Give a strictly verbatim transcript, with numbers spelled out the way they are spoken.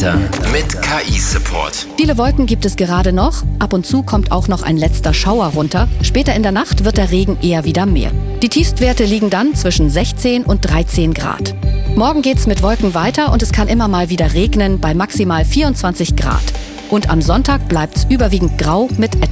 Wetter mit K I-Support. Viele Wolken gibt es gerade noch. Ab und zu kommt auch noch ein letzter Schauer runter. Später in der Nacht wird der Regen eher wieder mehr. Die Tiefstwerte liegen dann zwischen sechzehn und dreizehn Grad. Morgen geht's mit Wolken weiter und es kann immer mal wieder regnen bei maximal vierundzwanzig Grad. Und am Sonntag bleibt's überwiegend grau mit etwas